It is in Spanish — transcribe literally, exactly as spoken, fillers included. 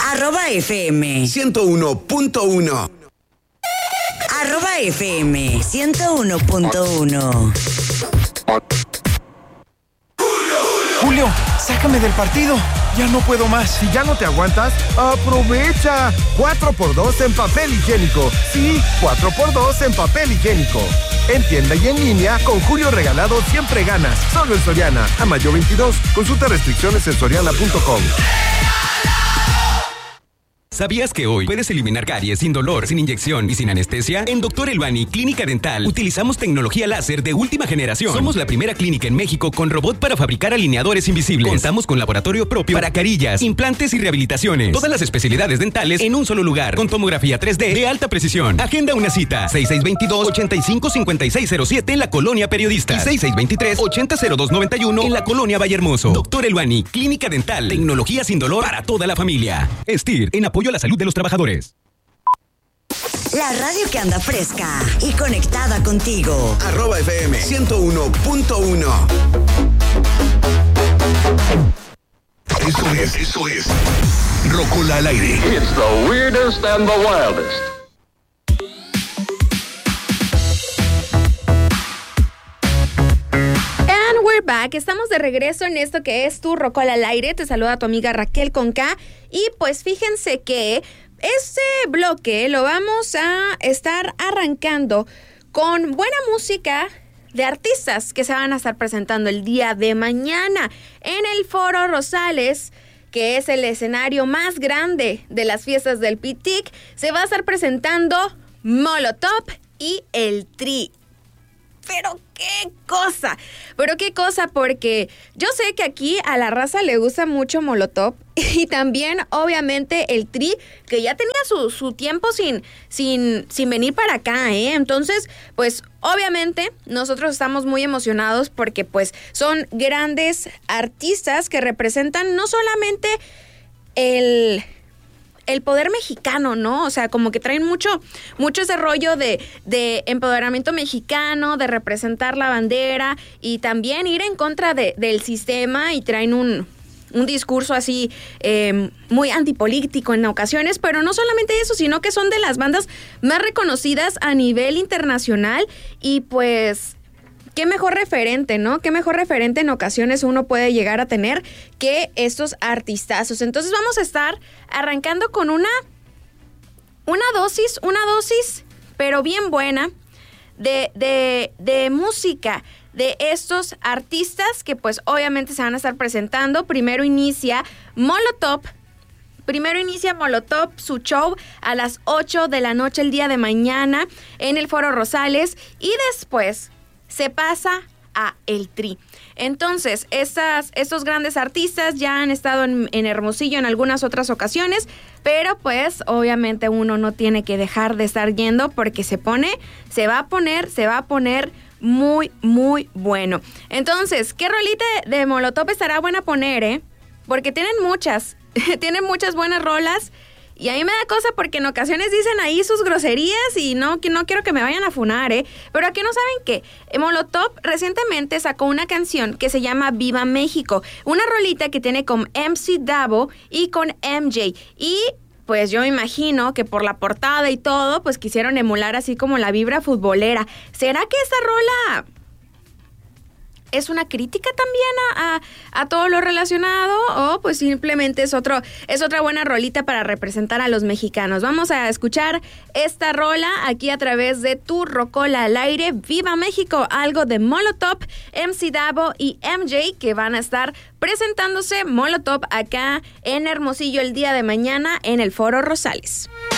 Arroba F M ciento uno punto uno. Arroba F M ciento uno punto uno. Julio, sácame del partido. Ya no puedo más. Si ya no te aguantas, ¡aprovecha! cuatro por dos en papel higiénico. Sí, cuatro por dos en papel higiénico. En tienda y en línea, con Julio Regalado siempre ganas. Solo en Soriana. A mayo veintidós. Consulta restricciones en soriana punto com. ¿Sabías que hoy puedes eliminar caries sin dolor, sin inyección y sin anestesia? En Doctor Elbani Clínica Dental utilizamos tecnología láser de última generación. Somos la primera clínica en México con robot para fabricar alineadores invisibles. Contamos con laboratorio propio para carillas, implantes y rehabilitaciones. Todas las especialidades dentales en un solo lugar, con tomografía tres D de alta precisión. Agenda una cita. seis seis dos dos, ocho cinco cinco seis cero siete en la Colonia Periodista y seis seis dos tres, ocho cero dos nueve uno en la Colonia Vallehermoso. Doctor Elbani Clínica Dental. Tecnología sin dolor para toda la familia. Estir, en apoyo a la salud de los trabajadores. La radio que anda fresca y conectada contigo. Arroba F M ciento uno punto uno. Eso es, eso es Rocola al aire. It's the weirdest and the wildest. And we're back. Estamos de regreso en esto que es tu Rocola al aire. Te saluda tu amiga Raquel con K. Y pues fíjense que este bloque lo vamos a estar arrancando con buena música de artistas que se van a estar presentando el día de mañana en el Foro Rosales, que es el escenario más grande de las fiestas del Pitic. Se va a estar presentando Molotov y el Tri. Pero qué cosa, pero qué cosa, porque yo sé que aquí a la raza le gusta mucho Molotov y también obviamente el Tri, que ya tenía su, su tiempo sin, sin, sin venir para acá, ¿eh? Entonces, pues obviamente nosotros estamos muy emocionados porque pues son grandes artistas que representan no solamente el... el poder mexicano, ¿no? O sea, como que traen mucho, mucho ese rollo de, de empoderamiento mexicano, de representar la bandera y también ir en contra de, del sistema, y traen un, un discurso así eh, muy antipolítico en ocasiones, pero no solamente eso, sino que son de las bandas más reconocidas a nivel internacional y pues... qué mejor referente, ¿no? Qué mejor referente en ocasiones uno puede llegar a tener que estos artistazos. Entonces vamos a estar arrancando con una, una dosis, una dosis, pero bien buena, de, de, de música de estos artistas que pues obviamente se van a estar presentando. Primero inicia Molotov. Primero inicia Molotov su show a las ocho de la noche el día de mañana en el Foro Rosales y después se pasa a el Tri. Entonces, estas, estos grandes artistas ya han estado en, en Hermosillo en algunas otras ocasiones, pero pues obviamente uno no tiene que dejar de estar yendo porque se pone, se va a poner, se va a poner muy, muy bueno. Entonces, ¿qué rolita de, de Molotov estará buena poner, eh? Porque tienen muchas, tienen muchas buenas rolas. Y a mí me da cosa porque en ocasiones dicen ahí sus groserías y no, no quiero que me vayan a funar, ¿eh? Pero aquí no saben qué. Molotov recientemente sacó una canción que se llama Viva México. Una rolita que tiene con M C Davo y con M J. Y pues yo me imagino que por la portada y todo, pues quisieron emular así como la vibra futbolera. ¿Será que esta rola es una crítica también a, a, a todo lo relacionado o pues simplemente es otro es otra buena rolita para representar a los mexicanos? Vamos a escuchar esta rola aquí a través de tu Rocola al aire. Viva México, algo de Molotov, M C Davo y M J, que van a estar presentándose Molotov acá en Hermosillo el día de mañana en el Foro Rosales.